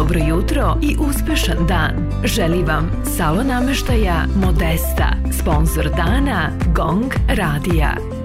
dobro jutro i uspešan dan. Želi vam salon nameštaja Modesta, sponzor dana GONG radija.